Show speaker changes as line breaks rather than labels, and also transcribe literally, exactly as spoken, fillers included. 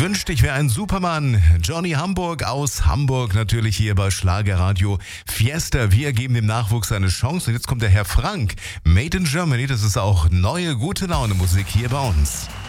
wünschte, ich wäre ein Supermann. Johnny Hamburg aus Hamburg, natürlich hier bei Schlagerradio Fiesta. Wir geben dem Nachwuchs eine Chance. Und jetzt kommt der Herr Frank. Made in Germany, das ist auch neue, gute Laune Musik hier bei uns.